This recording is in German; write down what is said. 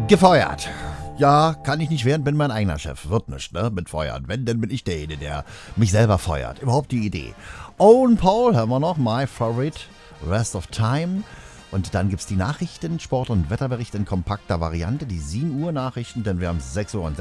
Gefeuert. Ja, kann ich nicht werden, bin mein eigener Chef. Wird nicht, ne? Mit Feuern. Wenn, dann bin ich derjenige, der mich selber feuert. Überhaupt die Idee. Owen Paul haben wir noch. My Favorite. Rest of Time. Und dann gibt es die Nachrichten, Sport- und Wetterbericht in kompakter Variante. Die 7 Uhr Nachrichten, denn wir haben 6 Uhr und